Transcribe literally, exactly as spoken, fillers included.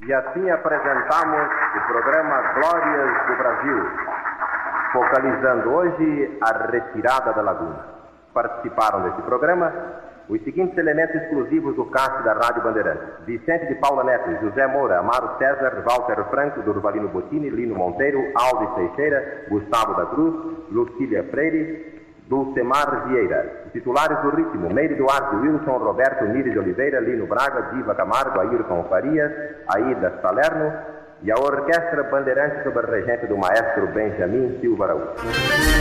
E assim apresentamos o programa Glórias do Brasil, focalizando hoje a retirada da Laguna. Participaram desse programa os seguintes elementos exclusivos do cast da Rádio Bandeirantes: Vicente de Paula Neto, José Moura, Amaro César, Walter Franco, Durvalino Bottini, Lino Monteiro, Alves Teixeira, Gustavo da Cruz, Lucília Freire, Dulcemar Vieira. Os titulares do ritmo: Meire Duarte, Wilson Roberto, Miri de Oliveira, Lino Braga, Diva Camargo, Ayrton Farias, Aida Salerno, e a Orquestra Bandeirante sob a regência do maestro Benjamin Silva Araújo.